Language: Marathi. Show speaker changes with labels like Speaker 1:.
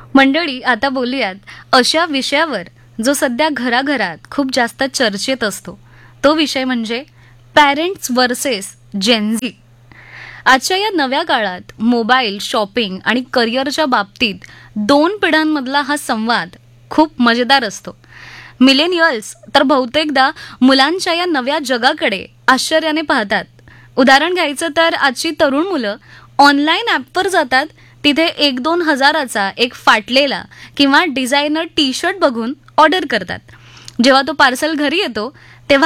Speaker 1: मंडळी, आता बोलूयात अशा विषयावर जो सध्या घराघरात खूप जास्त चर्चेत असतो. तो विषय म्हणजे पॅरेंट्स वर्सेस जेनझी. आजच्या या नव्या काळात मोबाईल, शॉपिंग आणि करिअरच्या बाबतीत दोन पिढ्यांमधला हा संवाद खूप मजेदार असतो. मिलेनियल्स तर बहुतेकदा मुलांच्या या नव्या जगाकडे आश्चर्याने पाहतात. उदाहरण घ्यायचं तर आजची तरुण मुलं ऑनलाईन ॲपवर जातात, तिथे 1-2 हजाराचा एक फाटलेला किंवा डिझायनर टी शर्ट बघून ऑर्डर करतात. जेव्हा तो पार्सल घरी येतो तेव्हा